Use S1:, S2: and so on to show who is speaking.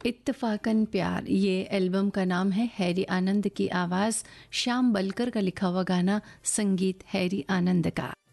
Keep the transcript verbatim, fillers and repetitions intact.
S1: इत्तफाकन प्यार ये एल्बम का नाम है। हैरी आनंद की आवाज़, श्याम बलकर का लिखा हुआ गाना, संगीत हैरी आनंद का।